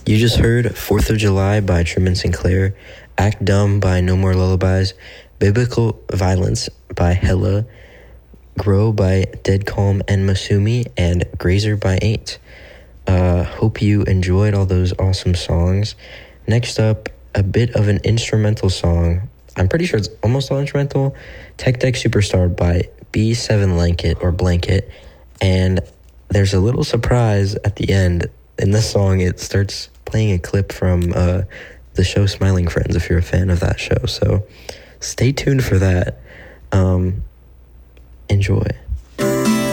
You just heard 4th of July by Truman Sinclair, Act Dumb by No More Lullabies, Biblical Violence by Hella, Grow by Dead Calm and Masumi, and Grazer by 8. Hope you enjoyed all those awesome songs. Next up, a bit of an instrumental song. I'm pretty sure it's almost all instrumental. Tech Deck Superstar by B7 Blanket. And there's a little surprise at the end. In this song, it starts playing a clip from the show Smiling Friends, if you're a fan of that show. So stay tuned for that. Enjoy.